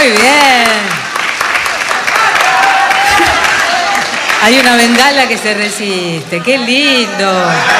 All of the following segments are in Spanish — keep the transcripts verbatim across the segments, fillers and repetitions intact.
Muy bien. Hay una bengala que se resiste. ¡Qué lindo!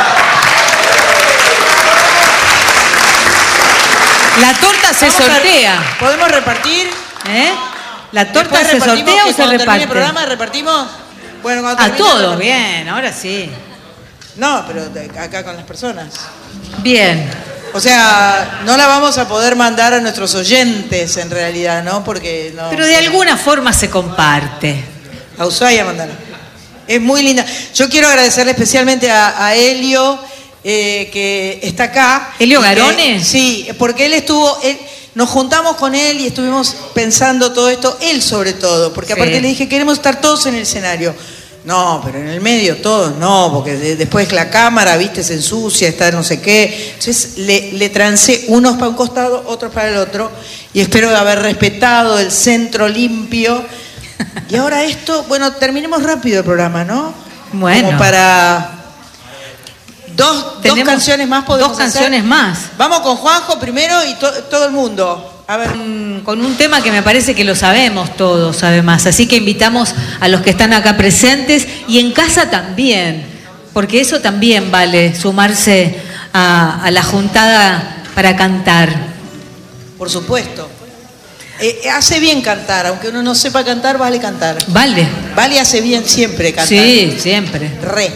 La torta se sortea. A, ¿podemos repartir? ¿Eh? ¿La torta se sortea o se reparte? ¿El programa repartimos? Bueno, a todos, bien, ahora sí. No, pero acá con las personas. Bien. O sea, no la vamos a poder mandar a nuestros oyentes en realidad, ¿no? Porque no. Pero de alguna forma se comparte. A Ushuaia mandaron. Es muy linda. Yo quiero agradecerle especialmente a, a Helio, eh, que está acá. ¿Helio Garone? Que, sí, porque él estuvo... Él, nos juntamos con él y estuvimos pensando todo esto, él sobre todo, porque aparte sí. Le dije, queremos estar todos en el escenario. No, pero en el medio todos no, porque de, después la cámara, viste, se ensucia, está no sé qué. Entonces le, le trancé unos para un costado, otros para el otro, y espero haber respetado el centro limpio. Y ahora esto, bueno, terminemos rápido el programa, ¿no? Bueno. Como para... Dos, dos canciones más podemos Dos canciones hacer. más. Vamos con Juanjo primero y to, todo el mundo. A ver. Con un tema que me parece que lo sabemos todos, además. Así que invitamos a los que están acá presentes y en casa también, porque eso también vale, sumarse a, a la juntada para cantar. Por supuesto. Eh, hace bien cantar, aunque uno no sepa cantar, vale cantar. Vale. Vale, hace bien siempre cantar. Sí, siempre. Re.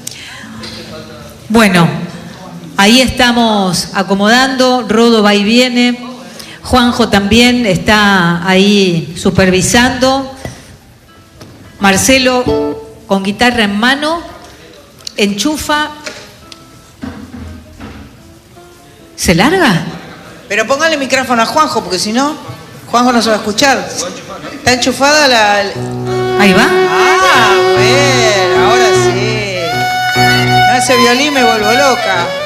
Bueno, ahí estamos acomodando, Rodo va y viene, Juanjo también está ahí supervisando, Marcelo con guitarra en mano, enchufa. ¿Se larga? Pero póngale micrófono a Juanjo, porque si no, Juanjo no se va a escuchar. ¿Está enchufada la...? Ahí va. Ah, bueno, ahora sí. Ese violín me vuelvo loca.